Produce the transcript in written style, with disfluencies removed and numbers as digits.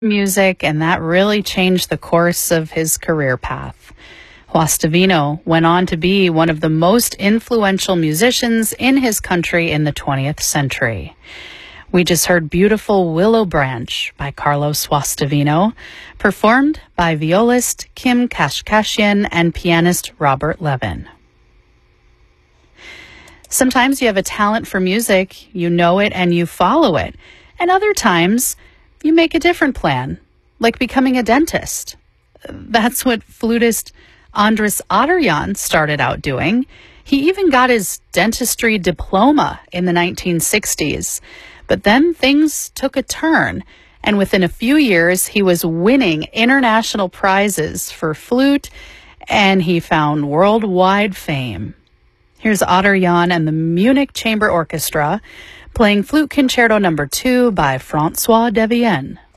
music, and that really changed the course of his career path. Guastavino went on to be one of the most influential musicians in his country in the 20th century. We just heard Beautiful Willow Branch by Carlos Guastavino, performed by violist Kim Kashkashian and pianist Robert Levin. Sometimes you have a talent for music, you know it and you follow it, and other times you make a different plan, like becoming a dentist. That's what flutist Andras Otterjan started out doing. He even got his dentistry diploma in the 1960s. But then things took a turn, and within a few years he was winning international prizes for flute, and he found worldwide fame. Here's Otterjan and the Munich Chamber Orchestra playing Flute Concerto No. 2 by François Devienne.